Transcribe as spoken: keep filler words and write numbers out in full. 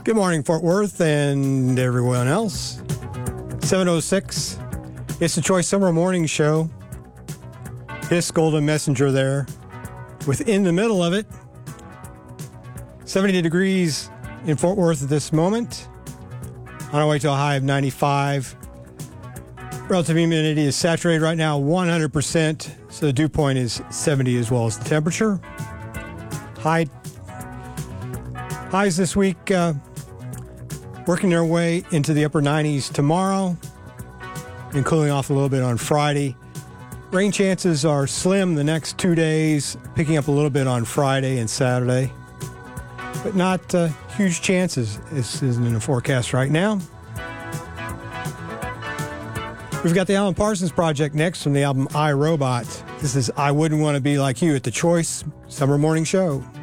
Good morning, Fort Worth and everyone else. seven oh six. It's the Choice Summer Morning Show. This Golden Messenger there. Within the middle of it, seventy degrees in Fort Worth at this moment. On our way to a high of ninety-five. Relative humidity is saturated right now, one hundred percent. So the dew point is seventy as well as the temperature. High highs this week, uh, working their way into the upper nineties tomorrow and cooling off a little bit on Friday. Rain chances are slim the next two days, picking up a little bit on Friday and Saturday, but not uh, huge chances. This isn't in the forecast right now. We've got the Alan Parsons Project next from the album I, Robot. This is I Wouldn't Want to Be Like You at the Choice Summer Morning Show.